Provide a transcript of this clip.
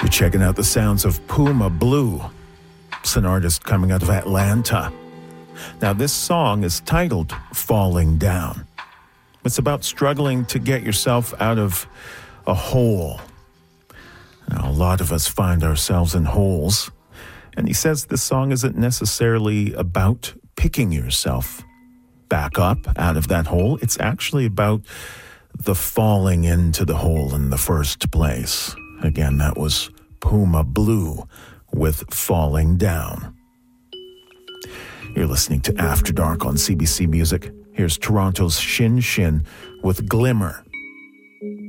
Checking out the sounds of Puma Blue. It's an artist coming out of Atlanta. Now, this song is titled Falling Down. It's about struggling to get yourself out of a hole. Now, a lot of us find ourselves in holes. And he says this song isn't necessarily about picking yourself back up out of that hole. It's actually about the falling into the hole in the first place. Again, that was Puma Blue with Falling Down. You're listening to After Dark on CBC Music. Here's Toronto's Shin Shin with Glimmer.